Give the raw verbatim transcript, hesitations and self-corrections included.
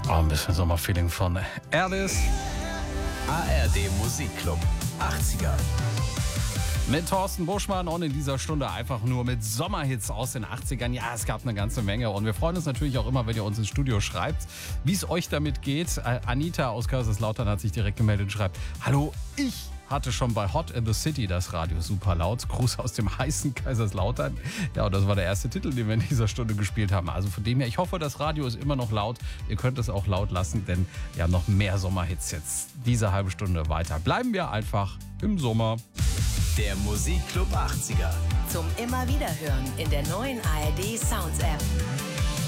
Oh, ein bisschen Sommerfeeling von Alice. A R D Musikclub achtziger. Mit Thorsten Buschmann und in dieser Stunde einfach nur mit Sommerhits aus den achtzigern. Ja, es gab eine ganze Menge und wir freuen uns natürlich auch immer, wenn ihr uns ins Studio schreibt, wie es euch damit geht. Anita aus Kaiserslautern hat sich direkt gemeldet und schreibt: Hallo, ich hatte schon bei Hot in the City das Radio super laut. Gruß aus dem heißen Kaiserslautern. Ja, und das war der erste Titel, den wir in dieser Stunde gespielt haben. Also von dem her, ich hoffe, das Radio ist immer noch laut. Ihr könnt es auch laut lassen, denn wir haben noch mehr Sommerhits jetzt diese halbe Stunde weiter. Bleiben wir einfach im Sommer. Der Musikclub achtziger. Zum immer wieder hören in der neuen A R D Sounds App.